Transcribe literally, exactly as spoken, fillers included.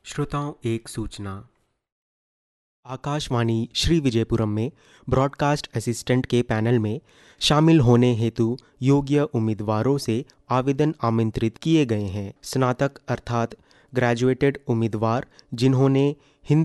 श्रोताओं, एक सूचना। आकाशवाणी श्री विजयपुरम में ब्रॉडकास्ट असिस्टेंट के पैनल में शामिल होने हेतु योग्य उम्मीदवारों से आवेदन आमंत्रित किए गए हैं। स्नातक अर्थात ग्रेजुएटेड उम्मीदवार जिन्होंने हिंदी